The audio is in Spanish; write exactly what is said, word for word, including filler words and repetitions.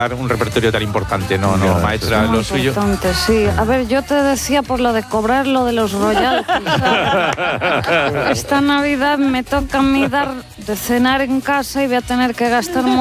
un repertorio tan importante, no, no, Ya, maestra, Muy lo suyo. importante, sí. A ver, yo te decía por lo de cobrar lo de los royalties. ¿Sabes? Esta Navidad me toca a mí dar de cenar en casa y voy a tener que gastar